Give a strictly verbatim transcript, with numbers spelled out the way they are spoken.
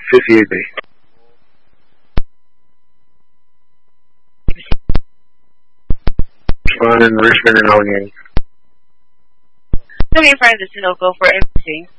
fifty-eight B. Responding Richmond and Allegheny. Okay, friend, this is no go for everything.